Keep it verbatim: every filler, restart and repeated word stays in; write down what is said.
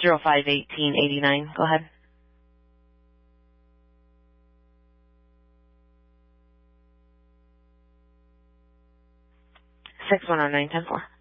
zero five eighteen eighty-nine. Go ahead. six one oh nine ten four.